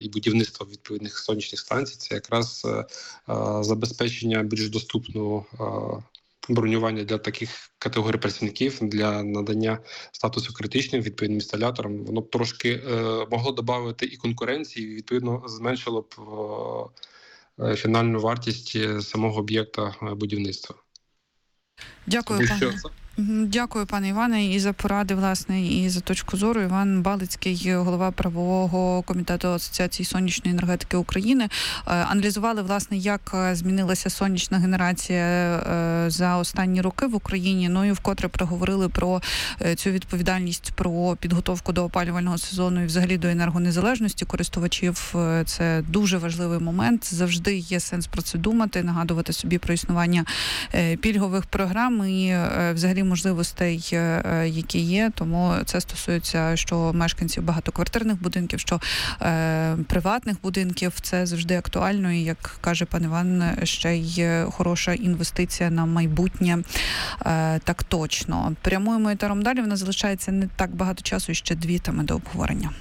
будівництва відповідних сонячних станцій, це якраз забезпечення більш доступного бронювання для таких категорій працівників, для надання статусу критичним відповідним інсталяторам. Воно б трошки могло додати і конкуренції, і відповідно зменшило б фінальну вартість самого об'єкта будівництва. Дякую, Дякую, пане Іване, і за поради, власне, і за точку зору. Іван Балицький, голова правового комітету Асоціації сонячної енергетики України. Аналізували, власне, як змінилася сонячна генерація за останні роки в Україні. Ну і вкотре проговорили про цю відповідальність, про підготовку до опалювального сезону і взагалі до енергонезалежності користувачів. Це дуже важливий момент. Завжди є сенс про це думати, нагадувати собі про існування пільгових програм і взагалі можливостей, які є, тому це стосується що мешканців багатоквартирних будинків, що приватних будинків. Це завжди актуально і, як каже пан Іван, ще й хороша інвестиція на майбутнє. Так точно. Прямуємо етером далі. В нас залишається не так багато часу і ще 2 теми до обговорення.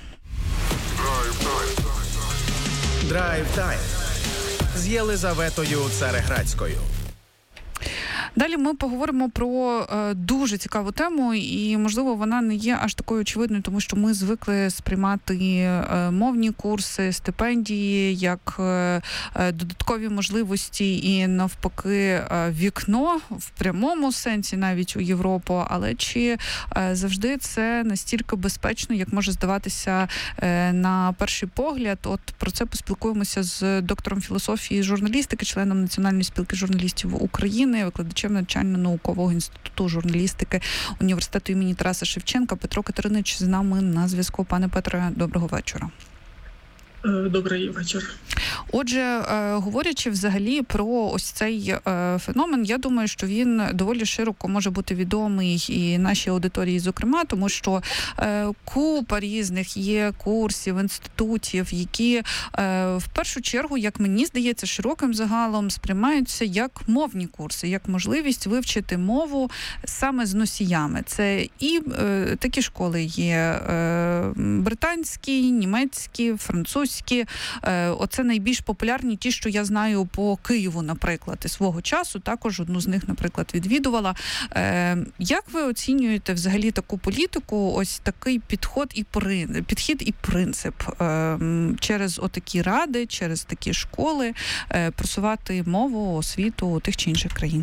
Драйв-тайм з Єлизаветою Цареградською. Далі ми поговоримо про дуже цікаву тему, і, можливо, вона не є аж такою очевидною, тому що ми звикли сприймати мовні курси, стипендії як додаткові можливості і, навпаки, вікно в прямому сенсі навіть у Європу. Але чи завжди це настільки безпечно, як може здаватися на перший погляд? От про це поспілкуємося з доктором філософії і журналістики, членом Національної спілки журналістів України, викладачем навчально-наукового інституту журналістики університету імені Тараса Шевченка. Петро Катеринич з нами на зв'язку. Пане Петре, доброго вечора. Добрий вечір. Отже, говорячи взагалі про ось цей феномен, я думаю, що він доволі широко може бути відомий і нашій аудиторії, зокрема, тому що купа різних є курсів, інститутів, які в першу чергу, як мені здається, широким загалом сприймаються як мовні курси, як можливість вивчити мову саме з носіями. Це і такі школи є британські, німецькі, французькі. Оце найбільш популярні, ті, що я знаю по Києву, наприклад, і свого часу. Також одну з них, наприклад, відвідувала. Як ви оцінюєте взагалі таку політику, ось такий підхід і принцип через отакі ради, через такі школи просувати мову, освіту тих чи інших країн?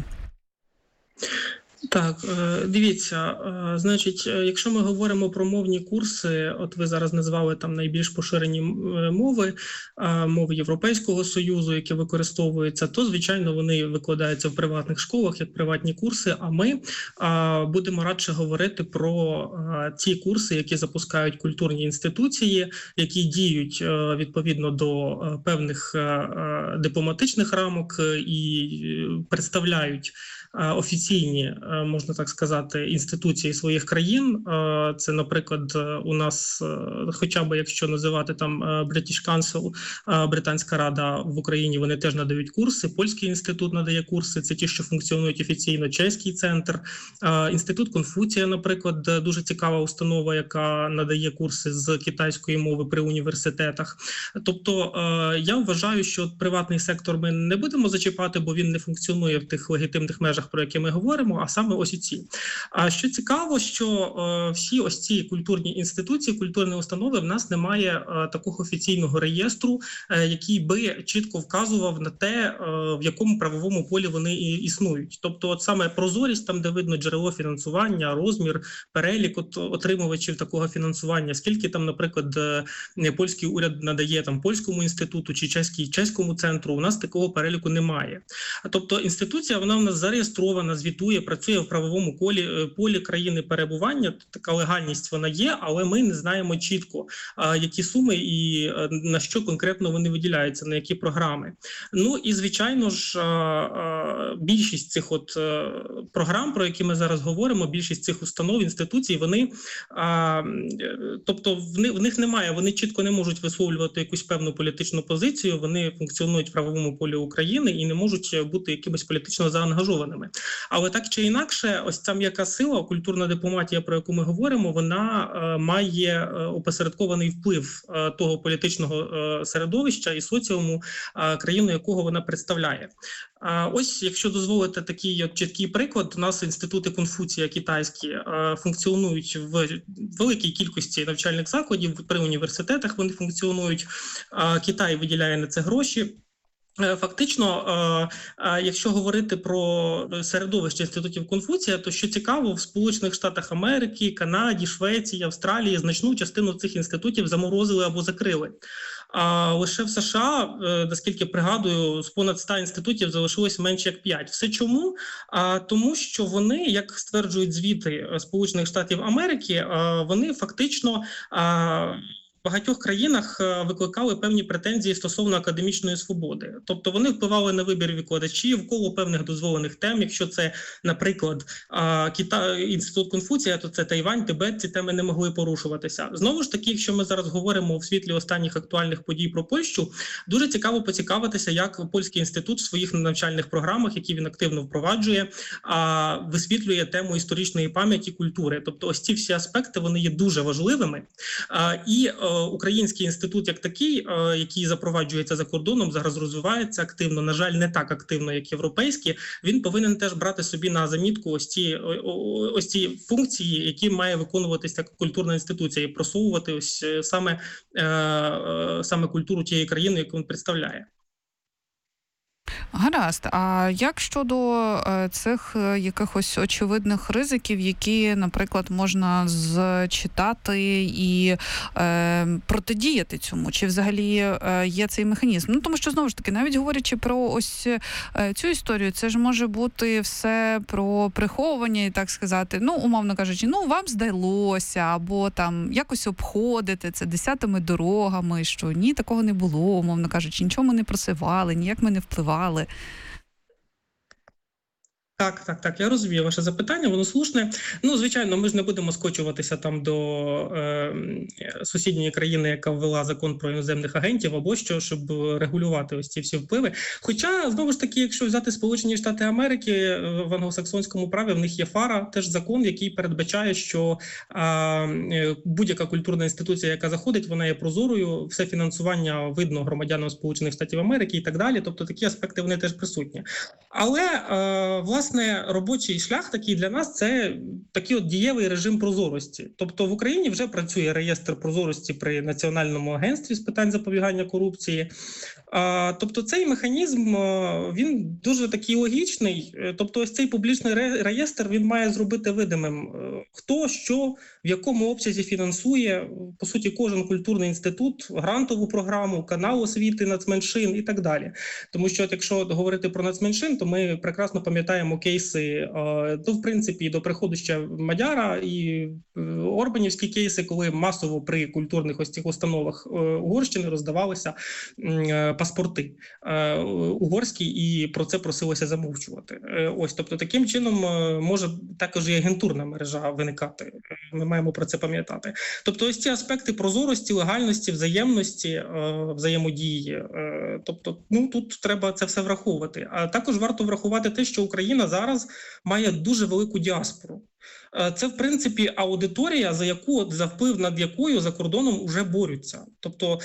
Так, дивіться, значить, якщо ми говоримо про мовні курси, от ви зараз назвали там найбільш поширені мови Європейського Союзу, які використовуються, то, звичайно, вони викладаються в приватних школах як приватні курси, а ми будемо радше говорити про ті курси, які запускають культурні інституції, які діють відповідно до певних дипломатичних рамок і представляють офіційні, можна так сказати, інституції своїх країн. Це, наприклад, у нас, хоча б якщо називати там British Council, Британська Рада в Україні, вони теж надають курси, Польський інститут надає курси, це ті, що функціонують офіційно, Чеський центр, Інститут Конфуція, наприклад, дуже цікава установа, яка надає курси з китайської мови при університетах. Тобто, я вважаю, що приватний сектор ми не будемо зачіпати, бо він не функціонує в тих легітимних межах, про які ми говоримо, а саме ось ці. А що цікаво, що всі ось ці культурні інституції, культурні установи, в нас немає такого офіційного реєстру, який би чітко вказував на те, в якому правовому полі вони існують. Тобто, от саме прозорість, там, де видно джерело фінансування, розмір, перелік отримувачів такого фінансування, скільки там, наприклад, польський уряд надає там польському інституту чи чеському центру, у нас такого переліку немає. Тобто, інституція, вона в нас зареєстрована, звітує, працює в правовому полі країни перебування, така легальність вона є, але ми не знаємо чітко, які суми і на що конкретно вони виділяються, на які програми. Ну і, звичайно ж, більшість цих от програм, про які ми зараз говоримо, більшість цих установ, інституцій, вони, тобто в них немає, вони чітко не можуть висловлювати якусь певну політичну позицію, вони функціонують в правовому полі України і не можуть бути якимось політично заангажованими. Але так чи інакше, інакше, ось там яка сила, культурна дипломатія, про яку ми говоримо, вона має опосередкований вплив того політичного середовища і соціуму, країну якого вона представляє. Ось, якщо дозволите такий от чіткий приклад, у нас інститути Конфуція китайські функціонують в великій кількості навчальних закладів, при університетах вони функціонують, Китай виділяє на це гроші. Фактично, якщо говорити про середовище інститутів Конфуція, то що цікаво, в Сполучених Штатах Америки, Канаді, Швеції, Австралії значну частину цих інститутів заморозили або закрили. А лише в США, наскільки пригадую, з понад 100 інститутів залишилось менше як 5. Все чому? Тому що вони, як стверджують звіти Сполучених Штатів Америки, вони фактично в багатьох країнах викликали певні претензії стосовно академічної свободи. Тобто вони впливали на вибір викладачів, коло певних дозволених тем. Якщо це, наприклад, інститут Конфуція, то це Тайвань, Тибет, ці теми не могли порушуватися. Знову ж таки, якщо ми зараз говоримо в світлі останніх актуальних подій про Польщу, дуже цікаво поцікавитися, як Польський інститут в своїх навчальних програмах, які він активно впроваджує, висвітлює тему історичної пам'яті, культури. Тобто ось ці всі аспекти, вони є дуже важливими. І Український інститут як такий, який запроваджується за кордоном, зараз розвивається активно, на жаль, не так активно, як європейський, він повинен теж брати собі на замітку ось ці функції, які має виконуватися як культурна інституція, і просовувати ось саме культуру тієї країни, яку він представляє. Гаразд. А як щодо цих якихось очевидних ризиків, які, наприклад, можна зчитати і протидіяти цьому? Чи взагалі є цей механізм? Ну, тому що, знову ж таки, навіть говорячи про ось цю історію, це ж може бути все про приховування, і так сказати, ну, умовно кажучи, ну, вам здалося, або там якось обходити це десятими дорогами, що ні, такого не було, умовно кажучи, нічого ми не просивали, ніяк ми не впливали. Так, я розумію ваше запитання, воно слушне. Ну, звичайно, ми ж не будемо скочуватися там до сусідньої країни, яка ввела закон про іноземних агентів або що, щоб регулювати ось ці всі впливи. Хоча, знову ж таки, якщо взяти Сполучені Штати Америки, в англосаксонському праві в них є ФАРА, теж закон, який передбачає, що будь-яка культурна інституція, яка заходить, вона є прозорою, все фінансування видно громадянам Сполучених Штатів Америки і так далі. Тобто такі аспекти, вони теж присутні. Але, власне, робочий шлях такий для нас – це такий от дієвий режим прозорості. Тобто в Україні вже працює реєстр прозорості при Національному агентстві з питань запобігання корупції. Тобто цей механізм, він дуже такий логічний. Тобто ось цей публічний реєстр, він має зробити видимим, хто, що, в якому обсязі фінансує, по суті, кожен культурний інститут, грантову програму, канал освіти нацменшин і так далі. Тому що, якщо говорити про нацменшин, то ми прекрасно пам'ятаємо кейси, в принципі, до приходу ще Мадяра і орбанівські кейси, коли масово при культурних ось цих установах Угорщини роздавалися паспорти угорські, і про це просилося замовчувати. Ось, тобто, таким чином може також і агентурна мережа виникати. Ми маємо про це пам'ятати. Тобто, ось ці аспекти прозорості, легальності, взаємності, взаємодії. Тобто, ну, тут треба це все враховувати. А також варто врахувати те, що Україна зараз має дуже велику діаспору. Це, в принципі, аудиторія, за вплив над якою за кордоном уже борються. Тобто,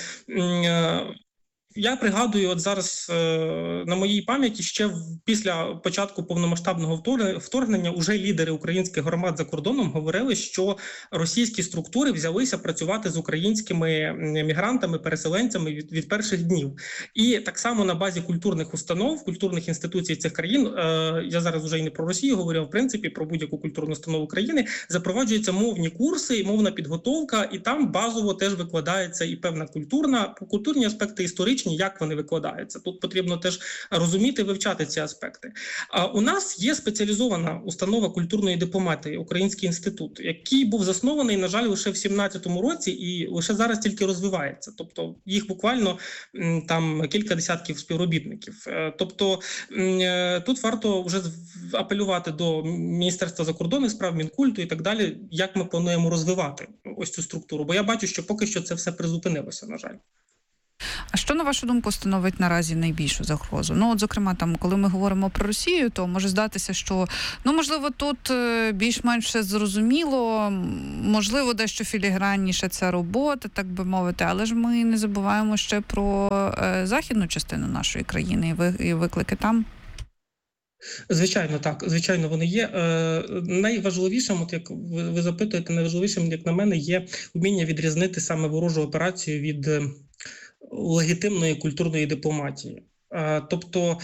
я пригадую, от зараз на моїй пам'яті ще після початку повномасштабного вторгнення уже лідери українських громад за кордоном говорили, що російські структури взялися працювати з українськими мігрантами, переселенцями від перших днів. І так само на базі культурних установ, культурних інституцій цих країн, я зараз вже і не про Росію говорю, а в принципі про будь-яку культурну установу країни, запроваджуються мовні курси, мовна підготовка, і там базово теж викладається і певна культурні аспекти історичні, як вони викладаються. Тут потрібно теж розуміти, вивчати ці аспекти. У нас є спеціалізована установа культурної дипломатії, Український інститут, який був заснований, на жаль, лише в 17-му році і лише зараз тільки розвивається. Тобто їх буквально там кілька десятків співробітників. Тобто тут варто вже апелювати до Міністерства закордонних справ, Мінкульту і так далі, як ми плануємо розвивати ось цю структуру. Бо я бачу, що поки що це все призупинилося, на жаль. А що, на вашу думку, становить наразі найбільшу загрозу? Ну, от, зокрема, там, коли ми говоримо про Росію, то може здатися, що, ну, можливо, тут більш-менш все зрозуміло, можливо, дещо філігранніше ця робота, так би мовити, але ж ми не забуваємо ще про західну частину нашої країни і виклики там. Звичайно, так. Звичайно, вони є. Найважливішим, от як ви запитуєте, найважливішим, як на мене, є вміння відрізнити саме ворожу операцію від легітимної культурної дипломатії. Тобто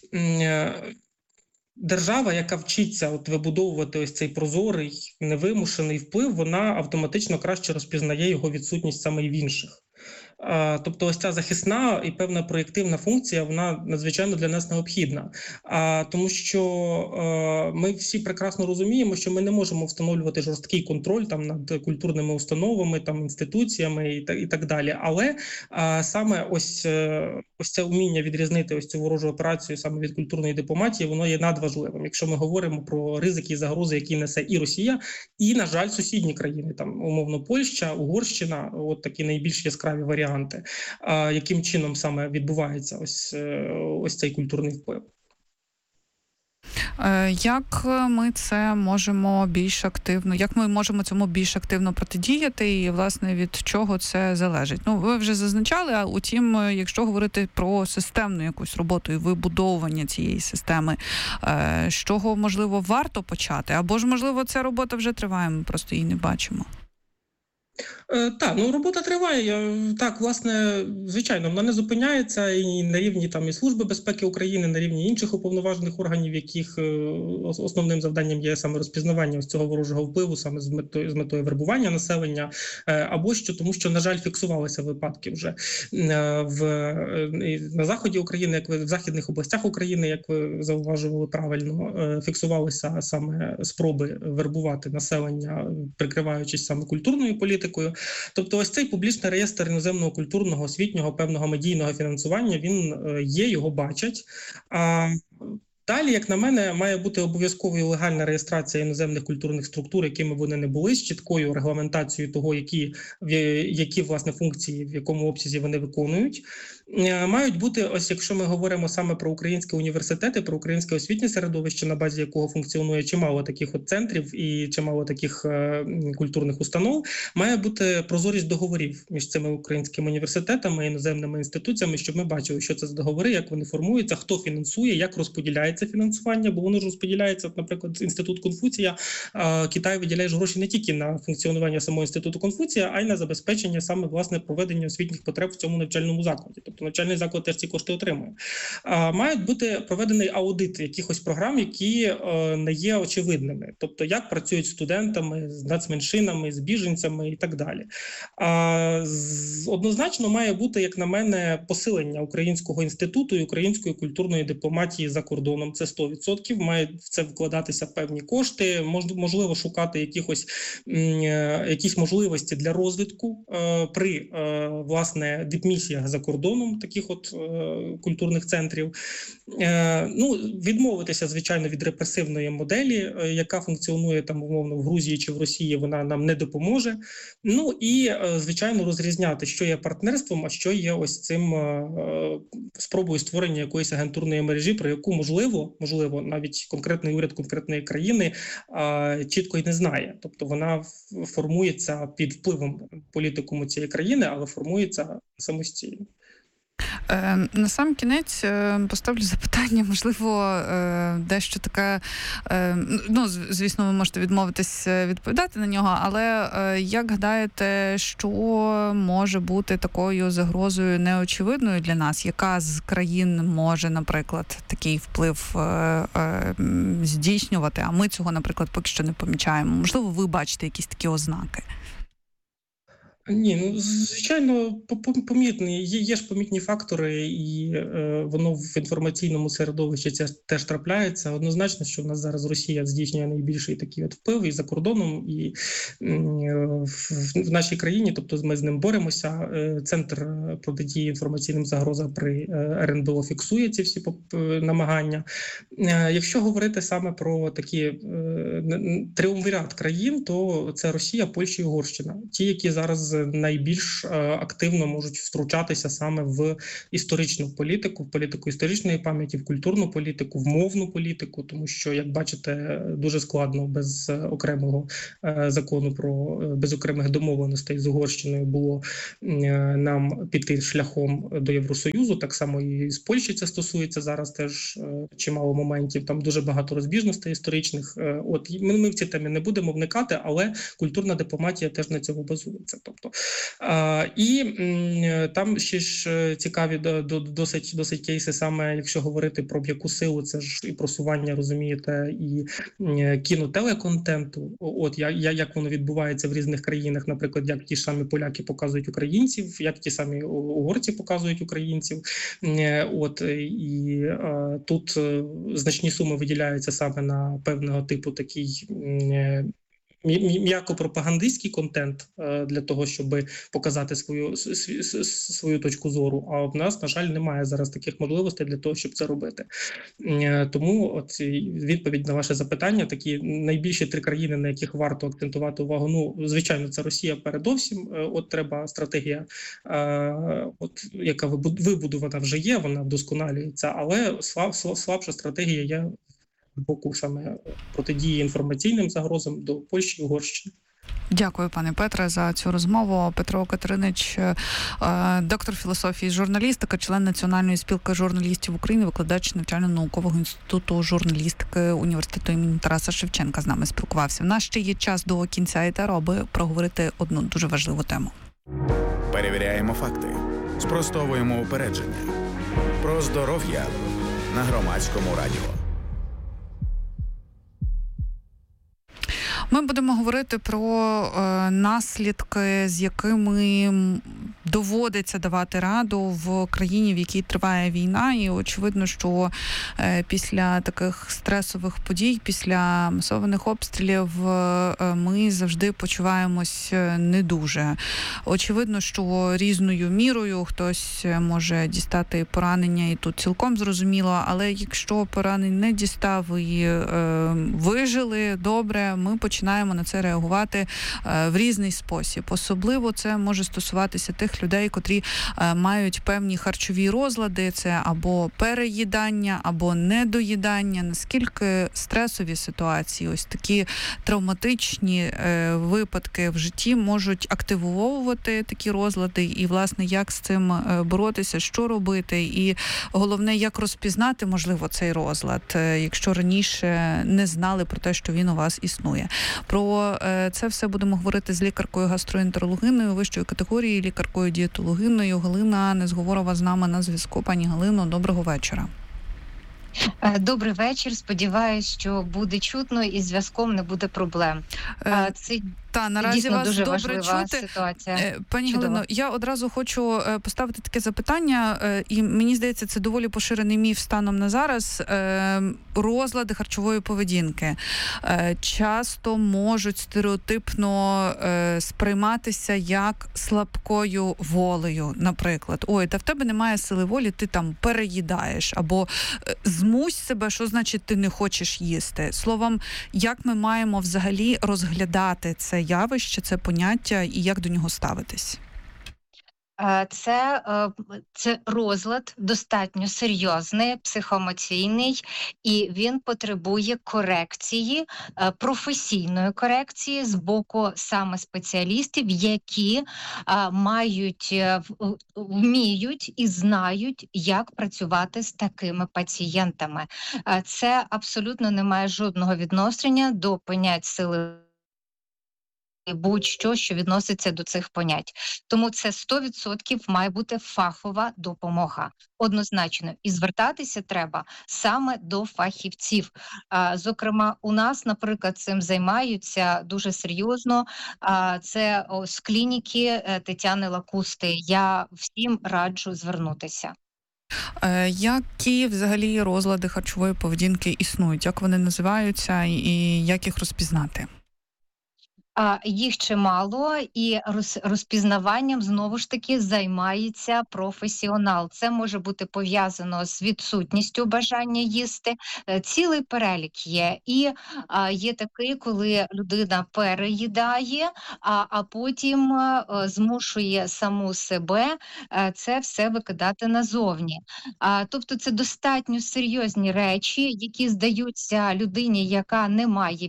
держава, яка вчиться вибудовувати ось цей прозорий, невимушений вплив, вона автоматично краще розпізнає його відсутність саме і в інших. Тобто ось ця захисна і певна проєктивна функція, вона надзвичайно для нас необхідна. Тому що ми всі прекрасно розуміємо, що ми не можемо встановлювати жорсткий контроль там над культурними установами, там інституціями і так далі. Але саме ось це вміння відрізнити ось цю ворожу операцію саме від культурної дипломатії, воно є надважливим. Якщо ми говоримо про ризики і загрози, які несе і Росія, і, на жаль, сусідні країни, там умовно Польща, Угорщина, от такі найбільш яскраві варіанти. Яким чином саме відбувається ось цей культурний вплив? Як ми це можемо більш активно, як ми можемо цьому більш активно протидіяти і, власне, від чого це залежить? Ну, ви вже зазначали, а утім, якщо говорити про системну якусь роботу і вибудовування цієї системи, з чого, можливо, варто почати? Або ж, можливо, ця робота вже триває, ми просто її не бачимо? Так, робота триває. Так, власне, звичайно, вона не зупиняється і на рівні там і Служби безпеки України, на рівні інших уповноважених органів, яких основним завданням є саме розпізнавання ось цього ворожого впливу, саме з метою вербування населення, або тому що, на жаль, фіксувалися випадки вже на заході України, як в західних областях України, як ви зауважували правильно, фіксувалися саме спроби вербувати населення, прикриваючись саме культурною політикою. Тобто ось цей публічний реєстр іноземного культурного, освітнього, певного медійного фінансування, він є, його бачать. Далі, як на мене, має бути обов'язковою легальна реєстрація іноземних культурних структур, якими вони не були, з чіткою регламентацією того, які власне функції, в якому обсязі вони виконують. Мають бути, ось якщо ми говоримо саме про українські університети, про українське освітнє середовище, на базі якого функціонує чимало таких от центрів і чимало таких культурних установ, має бути прозорість договорів між цими українськими університетами, іноземними інституціями, щоб ми бачили, що це за договори, як вони формуються, хто фінансує, як розподіляється фінансування, бо воно ж розподіляється, наприклад, Інститут Конфуція. Китай виділяє гроші не тільки на функціонування самого Інституту Конфуція, а й на забезпечення саме, власне, проведення освітніх потреб в цьому навчальному закладі. Тобто навчальний заклад теж ці кошти отримує. Мають бути проведений аудит якихось програм, які не є очевидними. Тобто, як працюють з студентами, з нацменшинами, з біженцями і так далі. Однозначно має бути, як на мене, посилення Українського інституту і української культурної дипломатії за кордоном. Це 100%. Мають в це вкладатися певні кошти. Можливо, шукати якісь можливості для розвитку при, власне, дипмісіях за кордоном таких от культурних центрів. Відмовитися, звичайно, від репресивної моделі, яка функціонує там, умовно, в Грузії чи в Росії, вона нам не допоможе. І, звичайно, розрізняти, що є партнерством, а що є ось цим спробою створення якоїсь агентурної мережі, про яку, можливо, навіть конкретний уряд конкретної країни чітко й не знає. Тобто вона формується під впливом політикуму цієї країни, але формується самостійно. На сам кінець поставлю запитання, можливо, дещо таке, звісно, ви можете відмовитись відповідати на нього, але як гадаєте, що може бути такою загрозою неочевидною для нас? Яка з країн може, наприклад, такий вплив здійснювати, а ми цього, наприклад, поки що не помічаємо? Можливо, ви бачите якісь такі ознаки? Ні, звичайно, помітні. Є ж помітні фактори, і воно в інформаційному середовищі це теж трапляється. Однозначно, що в нас зараз Росія здійснює найбільший такий от вплив і за кордоном, і в нашій країні, тобто ми з ним боремося. Центр протидії інформаційним загрозам при РНБО фіксує ці всі намагання. Якщо говорити саме про такі тріумвірат країн, то це Росія, Польща і Угорщина. Ті, які зараз найбільш активно можуть втручатися саме в історичну політику, в політику історичної пам'яті, в культурну політику, в мовну політику, тому що, як бачите, дуже складно без окремого закону без окремих домовленостей з Угорщиною було нам піти шляхом до Євросоюзу. Так само і з Польщі це стосується зараз теж чимало моментів. Там дуже багато розбіжностей історичних. От ми в ці теми не будемо вникати, але культурна дипломатія теж на цьому базується. Тобто і там ще ж цікаві досить кейси, саме якщо говорити про м'яку силу, це ж і просування, розумієте, і кіно-телеконтенту. От як воно відбувається в різних країнах, наприклад, як ті ж самі поляки показують українців, як ті самі угорці показують українців. От і тут значні суми виділяються саме на певного типу такий м'яко-пропагандистський контент для того, щоб показати свою точку зору. А в нас, на жаль, немає зараз таких можливостей для того, щоб це робити. Тому от відповідь на ваше запитання, такі найбільші 3 країни, на яких варто акцентувати увагу, ну, звичайно, це Росія передовсім. От треба стратегія, яка вибудована вже є, вона вдосконалюється, але слабша стратегія є боку саме протидії інформаційним загрозам до Польщі і Угорщини. Дякую, пане Петре, за цю розмову. Петро Катеринич, доктор філософії, журналістика, член Національної спілки журналістів України, викладач навчально-наукового інституту журналістики університету імені Тараса Шевченка з нами спілкувався. В нас ще є час до кінця етеру, аби проговорити одну дуже важливу тему. Перевіряємо факти, спростовуємо упередження. Про здоров'я на Громадському радіо. Ми будемо говорити про наслідки, з якими доводиться давати раду в країні, в якій триває війна. І очевидно, що після таких стресових подій, після масованих обстрілів ми завжди почуваємось не дуже. Очевидно, що різною мірою хтось може дістати поранення, і тут цілком зрозуміло, але якщо поранень не дістав і вижили добре, ми починаємо на це реагувати в різний спосіб. Особливо це може стосуватися тих людей, котрі мають певні харчові розлади, це або переїдання, або недоїдання. Наскільки стресові ситуації, ось такі травматичні випадки в житті можуть активовувати такі розлади, і, власне, як з цим боротися, що робити, і головне, як розпізнати, можливо, цей розлад, якщо раніше не знали про те, що він у вас існує. Про це все будемо говорити з лікаркою-гастроентерологиною вищої категорії, лікаркою-дієтологиною. Галина Незговорова з нами на зв'язку. Пані Галино, доброго вечора. Добрий вечір. Сподіваюсь, що буде чутно і з зв'язком не буде проблем. Це наразі вас дуже добре чути. Ситуація. Пані Галино, я одразу хочу поставити таке запитання, і мені здається, це доволі поширений міф станом на зараз. Розлади харчової поведінки часто можуть стереотипно сприйматися як слабкою волею, наприклад. Ой, та в тебе немає сили волі, ти там переїдаєш, або змусь себе, що значить ти не хочеш їсти. Словом, як ми маємо взагалі розглядати це явище, це поняття і як до нього ставитись? Це розлад достатньо серйозний, психоемоційний, і він потребує корекції, професійної корекції з боку саме спеціалістів, які вміють і знають, як працювати з такими пацієнтами. Це абсолютно не має жодного відношення до понять сили будь-що, що відноситься до цих понять. Тому це 100% має бути фахова допомога. Однозначно. І звертатися треба саме до фахівців. Зокрема, у нас, наприклад, цим займаються дуже серйозно. Це з клініки Тетяни Лакусти. Я всім раджу звернутися. Які взагалі розлади харчової поведінки існують? Як вони називаються і як їх розпізнати? Їх чимало, і розпізнаванням знову ж таки займається професіонал. Це може бути пов'язано з відсутністю бажання їсти. Цілий перелік є. І є такий, коли людина переїдає, а потім змушує саму себе це все викидати назовні. Тобто це достатньо серйозні речі, які здаються людині, яка не має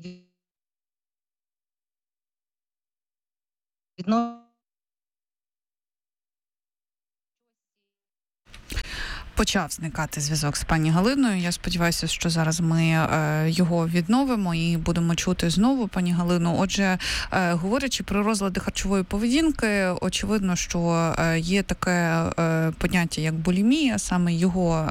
Почав зникати зв'язок з пані Галиною. Я сподіваюся, що зараз ми його відновимо і будемо чути знову пані Галину. Отже, говорячи про розлади харчової поведінки, очевидно, що є таке поняття, як булімія. Саме його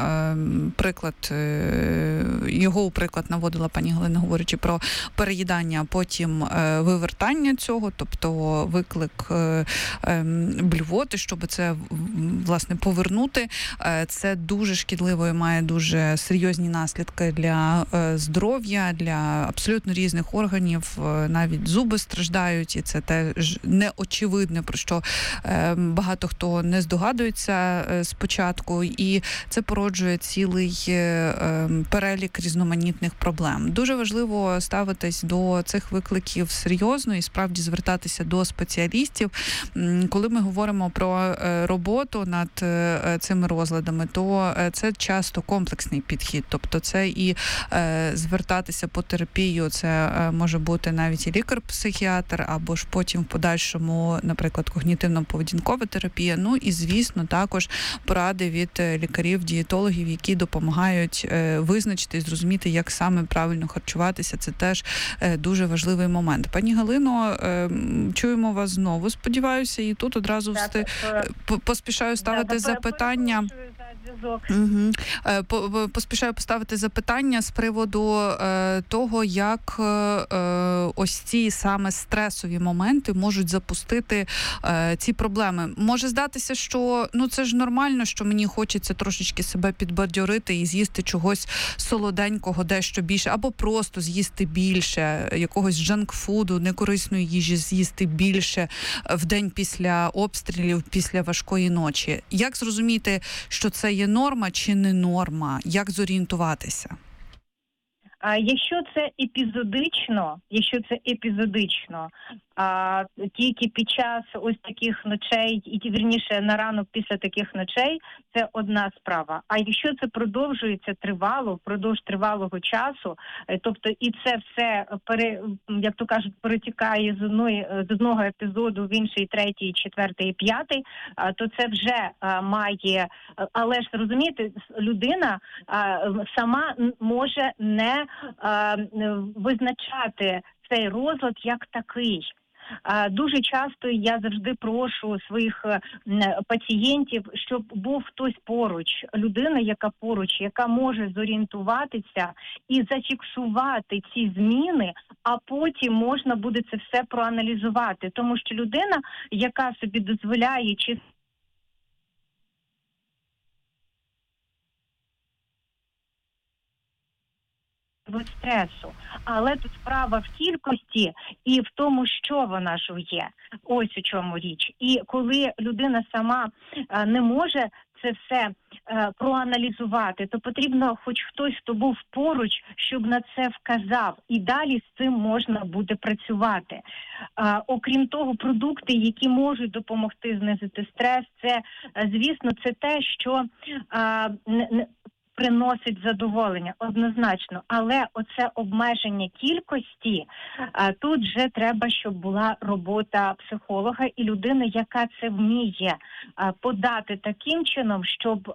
у приклад наводила пані Галина, говорячи про переїдання, а потім вивертання цього, тобто виклик блювоти, щоб це, власне, повернути. Це дуже шкідливо і має дуже серйозні наслідки для здоров'я, для абсолютно різних органів. Навіть зуби страждають, і це теж неочевидне, про що багато хто не здогадується спочатку. І це породжує цілий перелік різноманітних проблем. Дуже важливо ставитись до цих викликів серйозно і справді звертатися до спеціалістів. Коли ми говоримо про роботу над цими розладами, то це часто комплексний підхід. Тобто це і звертатися по терапію, це може бути навіть і лікар-психіатр, або ж потім в подальшому, наприклад, когнітивно-поведінкова терапія. Ну і, звісно, також поради від лікарів-дієтологів, які допомагають визначити і зрозуміти, як саме правильно харчуватися. Це теж дуже важливий момент. Пані Галино, чуємо вас знову, сподіваюся, і тут одразу поспішаю ставити запитання. Поспішаю поставити запитання з приводу того, як ось ці саме стресові моменти можуть запустити ці проблеми. Може здатися, що це ж нормально, що мені хочеться трошечки себе підбадьорити і з'їсти чогось солоденького дещо більше, або просто з'їсти більше, якогось джанкфуду, некорисної їжі з'їсти більше в день після обстрілів, після важкої ночі. Як зрозуміти, що це є норма чи не норма? Як зорієнтуватися? Якщо це епізодично, тільки під час ось таких ночей, і вірніше на ранок після таких ночей, це одна справа. А якщо це продовжується впродовж тривалого часу, тобто і це все, як то кажуть, перетікає з одного епізоду в інший, третій, четвертий, п'ятий, то це вже має, але ж розумієте, людина сама може не визначати цей розлад як такий. Дуже часто я завжди прошу своїх пацієнтів, щоб був хтось поруч, людина, яка поруч, яка може зорієнтуватися і зафіксувати ці зміни, а потім можна буде це все проаналізувати. Тому що людина, яка собі дозволяє чи стресу. Але тут справа в кількості і в тому, що вона жує. Ось у чому річ. І коли людина сама не може це все проаналізувати, то потрібно хоч хтось, хто був поруч, щоб на це вказав. І далі з цим можна буде працювати. Окрім того, продукти, які можуть допомогти знизити стрес, це, звісно, це те, що приносить задоволення, однозначно. Але оце обмеження кількості, тут вже треба, щоб була робота психолога і людини, яка це вміє подати таким чином, щоб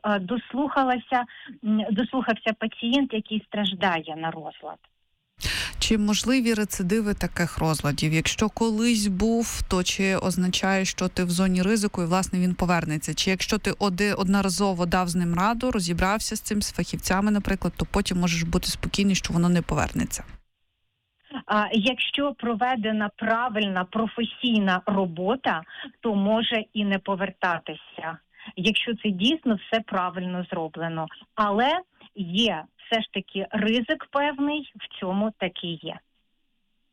дослухався пацієнт, який страждає на розлад. Чи можливі рецидиви таких розладів? Якщо колись був, то чи означає, що ти в зоні ризику і, власне, він повернеться? Чи якщо ти одноразово дав з ним раду, розібрався з цим, з фахівцями, наприклад, то потім можеш бути спокійний, що воно не повернеться? Якщо проведена правильна професійна робота, то може і не повертатися. Якщо це дійсно все правильно зроблено. Але є все ж таки ризик певний, в цьому таки є.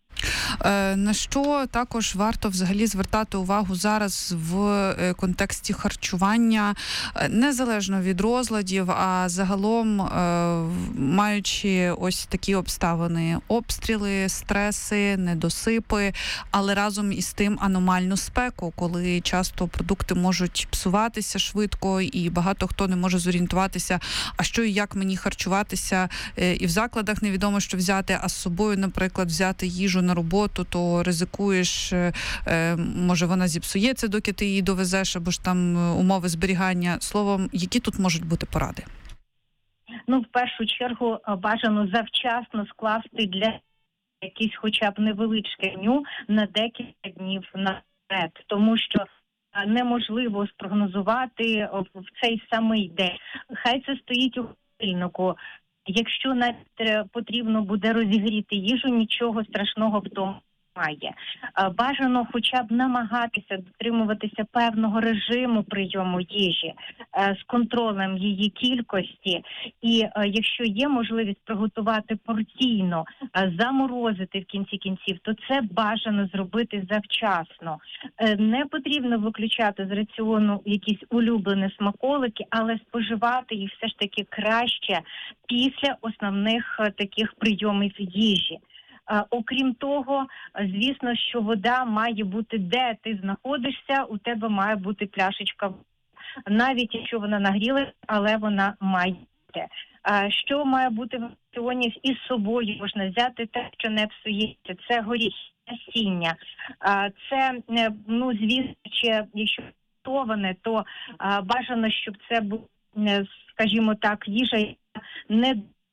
На що також варто взагалі звертати увагу зараз в контексті харчування, незалежно від розладів, а загалом маючи ось такі обставини: обстріли, стреси, недосипи, але разом із тим аномальну спеку, коли часто продукти можуть псуватися швидко і багато хто не може зорієнтуватися, а що і як мені харчуватися, і в закладах невідомо, що взяти, а з собою, наприклад, взяти їжу на роботу, то ризикуєш, може вона зіпсується, доки ти її довезеш, або ж там умови зберігання. Словом, які тут можуть бути поради? В першу чергу бажано завчасно скласти для якийсь хоча б невеличке меню на декілька днів наперед, тому що неможливо спрогнозувати в цей самий день. Хай це стоїть у холодильнику. Якщо навіть потрібно буде розігріти їжу, нічого страшного в тому немає. Бажано хоча б намагатися дотримуватися певного режиму прийому їжі з контролем її кількості. І якщо є можливість приготувати порційно, заморозити в кінці кінців, то це бажано зробити завчасно. Не потрібно виключати з раціону якісь улюблені смаколики, але споживати їх все ж таки краще після основних таких прийомів їжі. Окрім того, звісно, що вода має бути, де ти знаходишся, у тебе має бути пляшечка. Навіть якщо вона нагріла, але вона має бути. Що має бути в раціоні? Із собою можна взяти те, що не псується. Це горіхи, насіння. Це, звісно, якщо готоване, то бажано, щоб це був, скажімо так, їжа не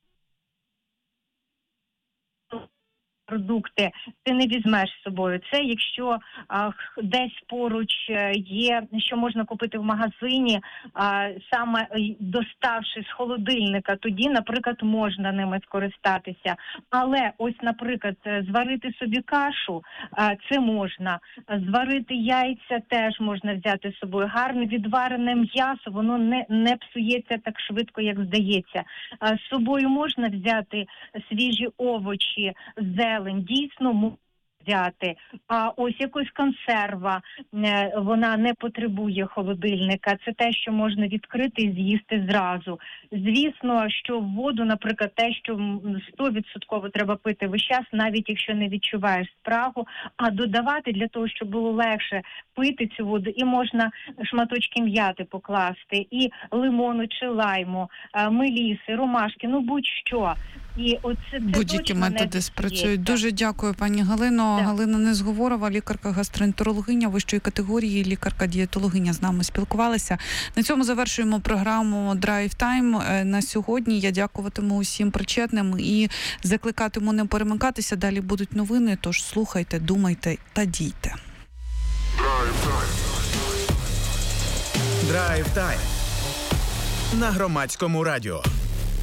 продукти ти не візьмеш з собою. Це якщо десь поруч є, що можна купити в магазині, саме доставши з холодильника, тоді, наприклад, можна ними скористатися. Але ось, наприклад, зварити собі кашу, це можна. Зварити яйця теж можна взяти з собою. Гарне відварене м'ясо, воно не псується так швидко, як здається. З собою можна взяти свіжі овочі, зелень, дійсно можна взяти. А ось якась консерва, вона не потребує холодильника. Це те, що можна відкрити і з'їсти зразу. Звісно, що воду, наприклад, те, що 100% треба пити весь час, навіть якщо не відчуваєш спрагу, а додавати для того, щоб було легше пити цю воду, і можна шматочки м'яти покласти, і лимону чи лайму, меліси, ромашки, будь-що. І оце будь-які методи спрацюють. Дуже дякую, пані Галино. Так. Галина Незговорова, лікарка-гастроентерологиня вищої категорії, лікарка-дієтологиня, з нами спілкувалася. На цьому завершуємо програму Drive Time на сьогодні. Я дякуватиму усім причетним і закликатиму не перемикатися. Далі будуть новини, тож слухайте, думайте та дійте. Drive Time на Громадському радіо.